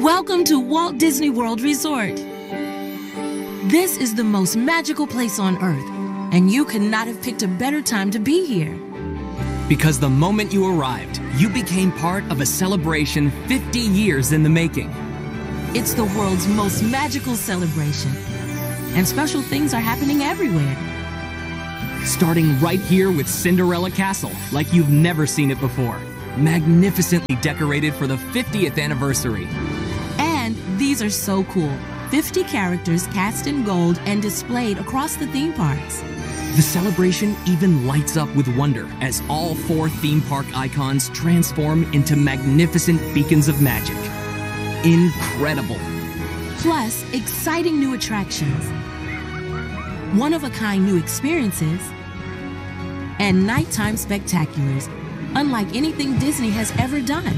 Welcome to Walt Disney World Resort. This is the most magical place on Earth, and you could not have picked a better time to be here. Because the moment you arrived, you became part of a celebration 50 years in the making. It's the world's most magical celebration, and special things are happening everywhere. Starting right here with Cinderella Castle, like you've never seen it before. Magnificently decorated for the 50th anniversary. And these are so cool. 50 characters cast in gold and displayed across the theme parks. The celebration even lights up with wonder as all 4 theme park icons transform into magnificent beacons of magic. Incredible. Plus, exciting new attractions, one-of-a-kind new experiences, and nighttime spectaculars, unlike anything Disney has ever done.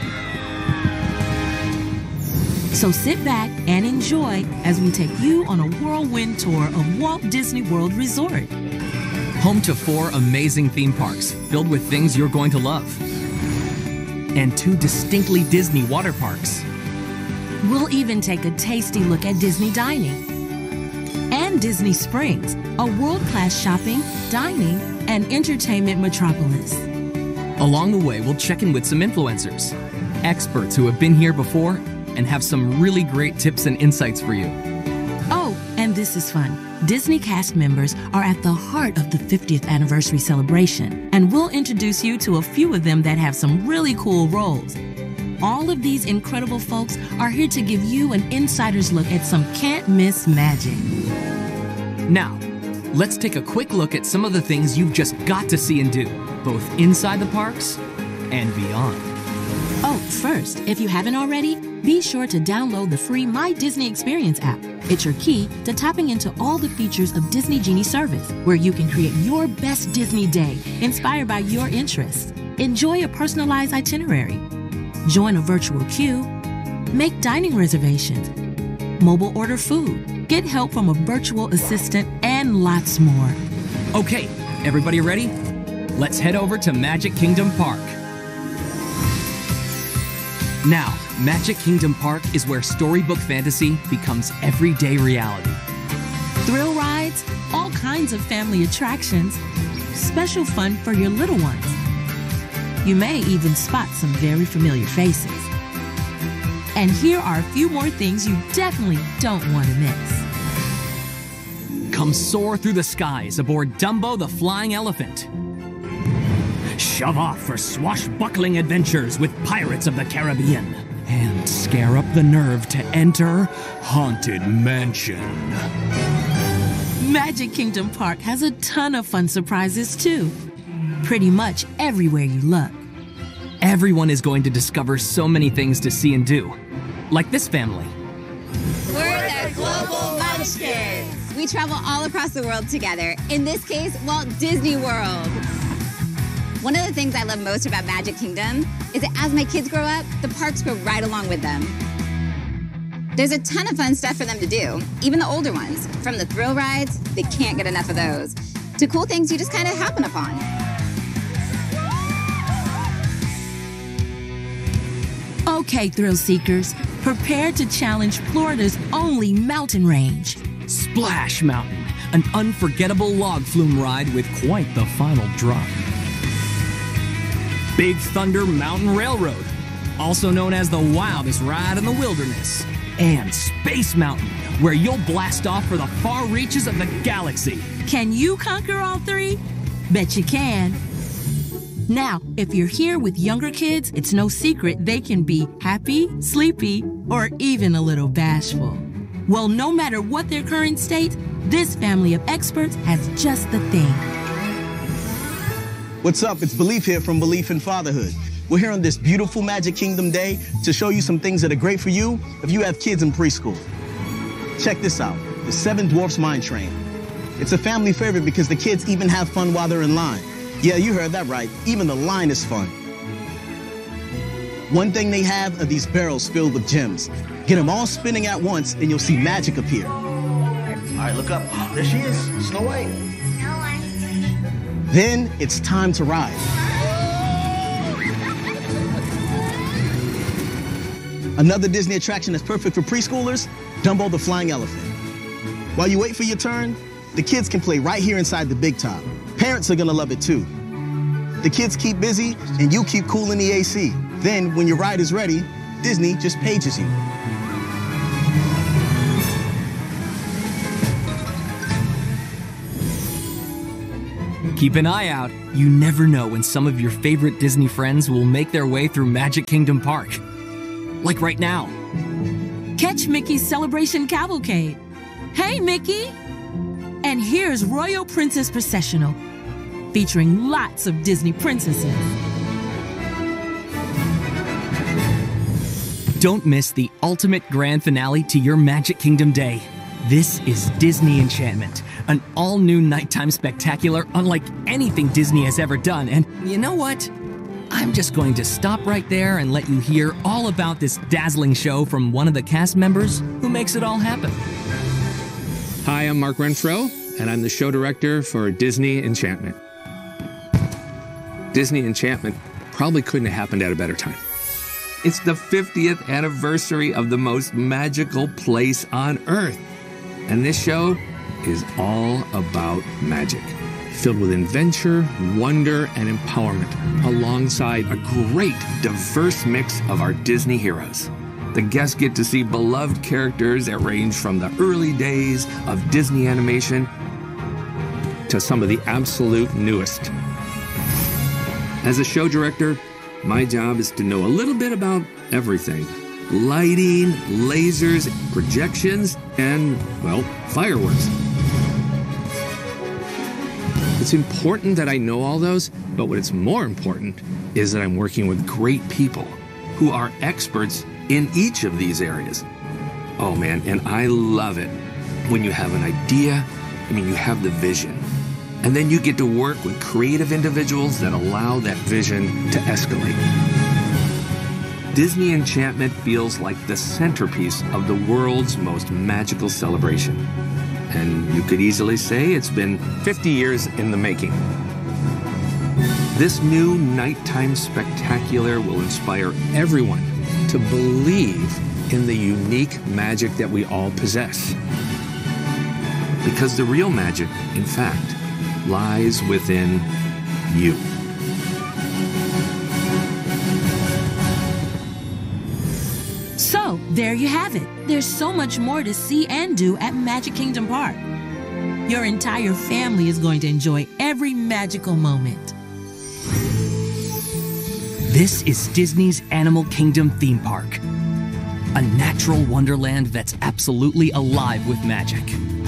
So sit back and enjoy as we take you on a whirlwind tour of Walt Disney World Resort. Home to 4 amazing theme parks filled with things you're going to love. And 2 distinctly Disney water parks. We'll even take a tasty look at Disney dining. And Disney Springs, a world-class shopping, dining, and entertainment metropolis. Along the way, we'll check in with some influencers, experts who have been here before and have some really great tips and insights for you. Oh, and this is fun. Disney cast members are at the heart of the 50th anniversary celebration, and we'll introduce you to a few of them that have some really cool roles. All of these incredible folks are here to give you an insider's look at some can't-miss magic. Now, let's take a quick look at some of the things you've just got to see and do, both inside the parks and beyond. Oh, first, if you haven't already, be sure to download the free My Disney Experience app. It's your key to tapping into all the features of Disney Genie service, where you can create your best Disney day, inspired by your interests. Enjoy a personalized itinerary. Join a virtual queue. Make dining reservations. Mobile order food. Get help from a virtual assistant, and lots more. Okay, everybody ready? Let's head over to Magic Kingdom Park. Now, Magic Kingdom Park is where storybook fantasy becomes everyday reality. Thrill rides, all kinds of family attractions, special fun for your little ones. You may even spot some very familiar faces. And here are a few more things you definitely don't want to miss. Come soar through the skies aboard Dumbo the Flying Elephant. Shove off for swashbuckling adventures with Pirates of the Caribbean. And scare up the nerve to enter Haunted Mansion. Magic Kingdom Park has a ton of fun surprises too. Pretty much everywhere you look. Everyone is going to discover so many things to see and do. Like this family. We're the Global Munchkins. We travel all across the world together. In this case, Walt Disney World. One of the things I love most about Magic Kingdom is that as my kids grow up, the parks grow right along with them. There's a ton of fun stuff for them to do, even the older ones. From the thrill rides, they can't get enough of those, to cool things you just kind of happen upon. Okay, thrill seekers, prepare to challenge Florida's only mountain range. Splash Mountain, an unforgettable log flume ride with quite the final drop. Big Thunder Mountain Railroad, also known as the wildest ride in the wilderness. And Space Mountain, where you'll blast off for the far reaches of the galaxy. Can you conquer all 3? Bet you can. Now, if you're here with younger kids, it's no secret they can be happy, sleepy, or even a little bashful. Well, no matter what their current state, this family of experts has just the thing. What's up? It's Belief here from Belief in Fatherhood. We're here on this beautiful Magic Kingdom day to show you some things that are great for you if you have kids in preschool. Check this out, the 7 Dwarfs Mine Train. It's a family favorite because the kids even have fun while they're in line. Yeah, you heard that right. Even the line is fun. One thing they have are these barrels filled with gems. Get them all spinning at once and you'll see magic appear. All right, look up. There she is, Snow White. Then it's time to ride. Another Disney attraction that's perfect for preschoolers, Dumbo the Flying Elephant. While you wait for your turn, the kids can play right here inside the Big Top. Parents are gonna love it too. The kids keep busy and you keep cool in the AC. Then when your ride is ready, Disney just pages you. Keep an eye out. You never know when some of your favorite Disney friends will make their way through Magic Kingdom Park. Like right now. Catch Mickey's Celebration Cavalcade. Hey, Mickey! And here's Royal Princess Processional, featuring lots of Disney princesses. Don't miss the ultimate grand finale to your Magic Kingdom day. This is Disney Enchantment, an all-new nighttime spectacular unlike anything Disney has ever done. And you know what? I'm just going to stop right there and let you hear all about this dazzling show from one of the cast members who makes it all happen. Hi, I'm Mark Renfro, and I'm the show director for Disney Enchantment. Disney Enchantment probably couldn't have happened at a better time. It's the 50th anniversary of the most magical place on Earth. And this show is all about magic, filled with adventure, wonder, and empowerment, alongside a great, diverse mix of our Disney heroes. The guests get to see beloved characters that range from the early days of Disney animation to some of the absolute newest. As a show director, my job is to know a little bit about everything. Lighting, lasers, projections, and, well, fireworks. It's important that I know all those, but what is more important is that I'm working with great people who are experts in each of these areas. Oh man, and I love it when you have an idea, you have the vision. And then you get to work with creative individuals that allow that vision to escalate. Disney Enchantment feels like the centerpiece of the world's most magical celebration. And you could easily say it's been 50 years in the making. This new nighttime spectacular will inspire everyone to believe in the unique magic that we all possess. Because the real magic, in fact, lies within you. So, there you have it. There's so much more to see and do at Magic Kingdom Park. Your entire family is going to enjoy every magical moment. This is Disney's Animal Kingdom theme park. A natural wonderland that's absolutely alive with magic.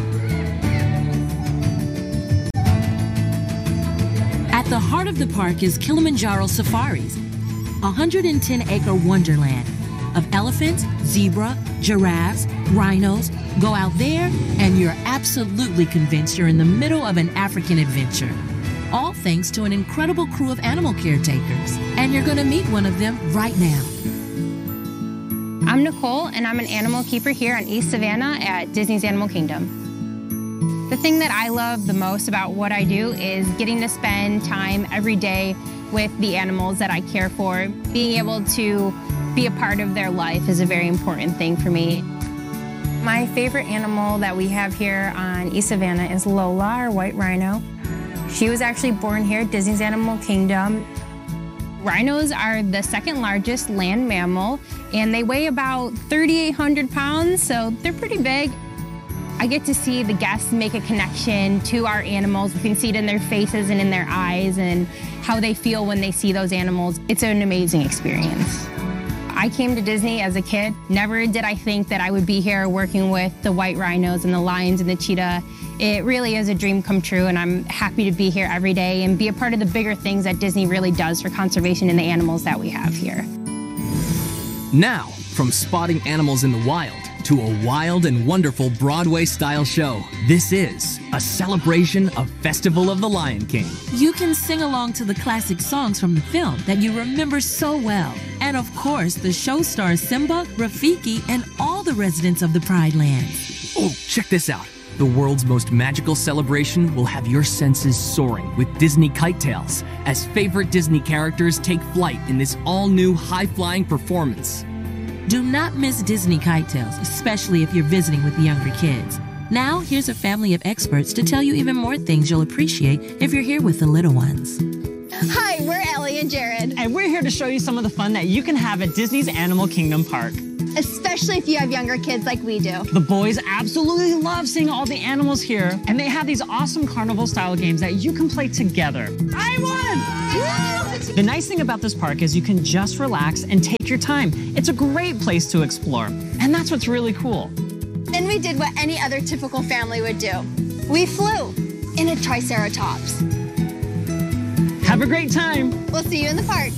At the heart of the park is Kilimanjaro Safaris, a 110-acre wonderland of elephants, zebra, giraffes, rhinos. Go out there and you're absolutely convinced you're in the middle of an African adventure. All thanks to an incredible crew of animal caretakers. And you're gonna meet one of them right now. I'm Nicole, and I'm an animal keeper here on East Savannah at Disney's Animal Kingdom. The thing that I love the most about what I do is getting to spend time every day with the animals that I care for. Being able to be a part of their life is a very important thing for me. My favorite animal that we have here on East Savannah is Lola, our white rhino. She was actually born here at Disney's Animal Kingdom. Rhinos are the second largest land mammal, and they weigh about 3,800 pounds, so they're pretty big. I get to see the guests make a connection to our animals. We can see it in their faces and in their eyes and how they feel when they see those animals. It's an amazing experience. I came to Disney as a kid. Never did I think that I would be here working with the white rhinos and the lions and the cheetah. It really is a dream come true, and I'm happy to be here every day and be a part of the bigger things that Disney really does for conservation and the animals that we have here. Now, from spotting animals in the wild to a wild and wonderful Broadway-style show, this is a celebration of Festival of the Lion King. You can sing along to the classic songs from the film that you remember so well. And of course, the show stars Simba, Rafiki, and all the residents of the Pride Lands. Oh, check this out. The world's most magical celebration will have your senses soaring with Disney Kite Tales as favorite Disney characters take flight in this all-new high-flying performance. Do not miss Disney Kite Tales, especially if you're visiting with younger kids. Now, here's a family of experts to tell you even more things you'll appreciate if you're here with the little ones. Hi, we're Ellie and Jared. And we're here to show you some of the fun that you can have at Disney's Animal Kingdom Park. Especially if you have younger kids like we do. The boys absolutely love seeing all the animals here, and they have these awesome carnival-style games that you can play together. I won! The nice thing about this park is you can just relax and take your time. It's a great place to explore, and that's what's really cool. Then we did what any other typical family would do. We flew in a Triceratops. Have a great time. We'll see you in the park.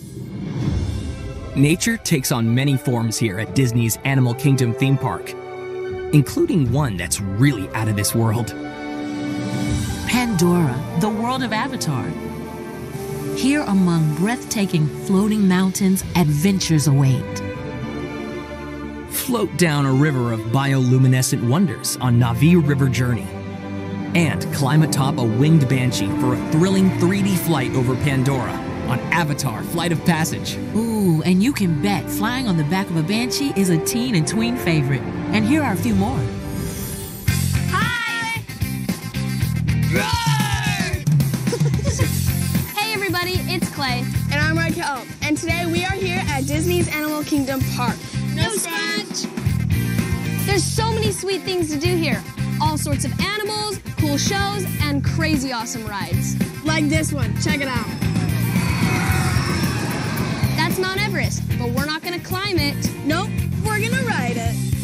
Nature takes on many forms here at Disney's Animal Kingdom theme park, including one that's really out of this world. Pandora, the world of Avatar. Here among breathtaking floating mountains, adventures await. Float down a river of bioluminescent wonders on Na'vi River Journey. And climb atop a winged banshee for a thrilling 3D flight over Pandora on Avatar Flight of Passage. Ooh, and you can bet flying on the back of a banshee is a teen and tween favorite. And here are a few more. Hi! Hey everybody, it's Clay. And I'm Raquel. And today we are here at Disney's Animal Kingdom Park. No scratch! There's so many sweet things to do here. All sorts of animals, cool shows, and crazy awesome rides. Like this one, check it out. That's Mount Everest, but we're not gonna climb it. Nope, we're gonna ride it.